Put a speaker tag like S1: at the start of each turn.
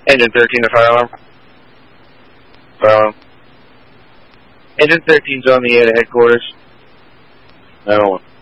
S1: Engine 13 to fire alarm. Fire alarm. Engine 13's on the air to headquarters. 911.